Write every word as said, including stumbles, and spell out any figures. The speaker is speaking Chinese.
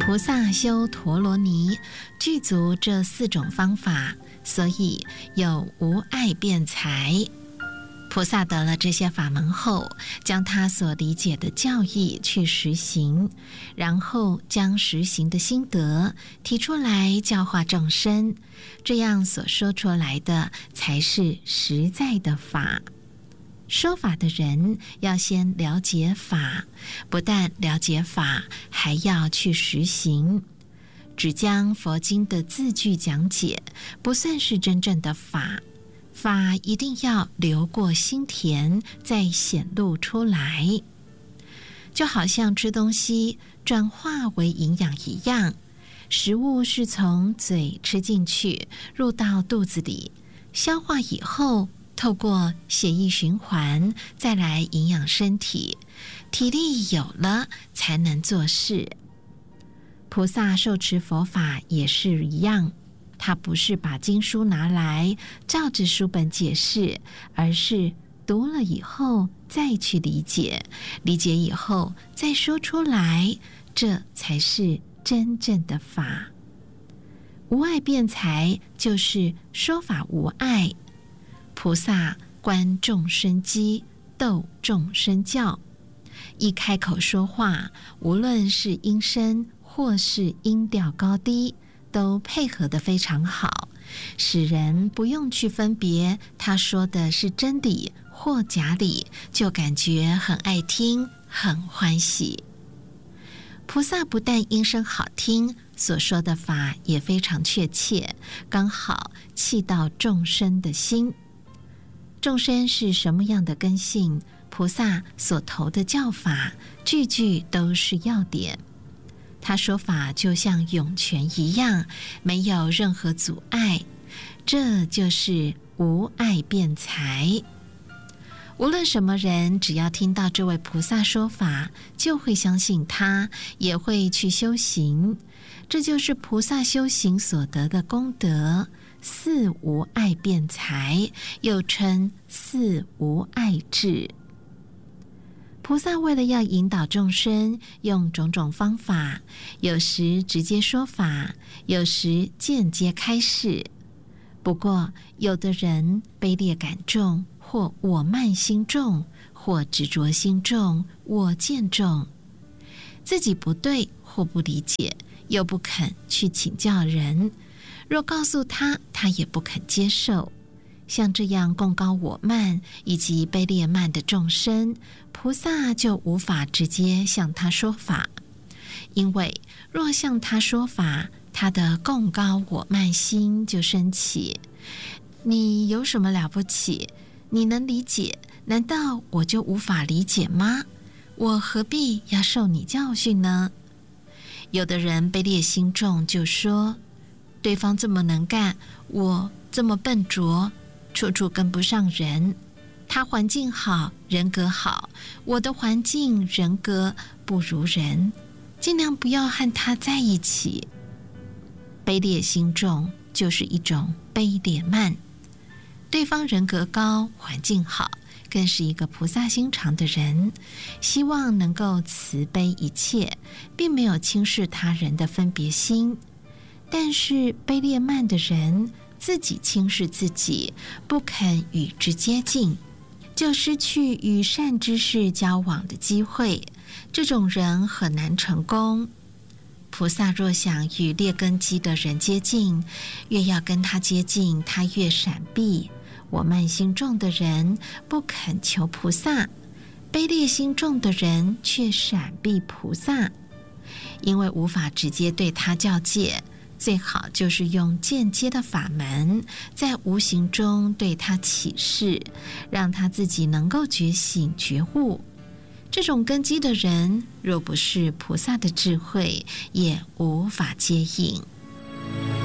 菩萨修陀罗尼，具足这四种方法，所以有无碍辩才。菩萨得了这些法门后，将他所理解的教义去实行，然后将实行的心得提出来教化众生，这样所说出来的才是实在的法。说法的人要先了解法，不但了解法，还要去实行。只将佛经的字句讲解，不算是真正的法。法一定要流过心田，再显露出来。就好像吃东西转化为营养一样，食物是从嘴吃进去，入到肚子里，消化以后透过血液循环再来营养身体，体力有了才能做事。菩萨受持佛法也是一样，他不是把经书拿来照着书本解释，而是读了以后再去理解，理解以后再说出来，这才是真正的法。无碍辩才就是说法无碍，菩萨观众生机，逗众生教。一开口说话，无论是音声或是音调高低，都配合得非常好，使人不用去分别他说的是真理或假理，就感觉很爱听，很欢喜。菩萨不但音声好听，所说的法也非常确切，刚好契到众生的心。众生是什么样的根性，菩萨所投的教法句句都是要点。他说法就像涌泉一样，没有任何阻碍，这就是无碍辩才。无论什么人，只要听到这位菩萨说法，就会相信他，也会去修行。这就是菩萨修行所得的功德，四无碍辩才，又称四无碍智。菩萨为了要引导众生，用种种方法，有时直接说法，有时间接开示。不过有的人卑劣感重，或我慢心重，或执着心重，我见重，自己不对或不理解，又不肯去请教人，若告诉他，他也不肯接受。像这样贡高我慢以及卑劣慢的众生，菩萨就无法直接向他说法，因为若向他说法，他的贡高我慢心就升起。你有什么了不起？你能理解，难道我就无法理解吗？我何必要受你教训呢？有的人卑劣心重，就说对方这么能干，我这么笨拙，处处跟不上人。他环境好，人格好，我的环境人格不如人，尽量不要和他在一起。卑劣心重就是一种卑劣慢。对方人格高，环境好，更是一个菩萨心肠的人，希望能够慈悲一切，并没有轻视他人的分别心。但是卑劣慢的人自己轻视自己，不肯与之接近，就失去与善知识交往的机会，这种人很难成功。菩萨若想与劣根基的人接近，越要跟他接近，他越闪避。我慢心重的人不肯求菩萨，卑劣心重的人却闪避菩萨，因为无法直接对他教戒，最好就是用间接的法门，在无形中对他启示，让他自己能够觉醒觉悟。这种根基的人，若不是菩萨的智慧，也无法接引。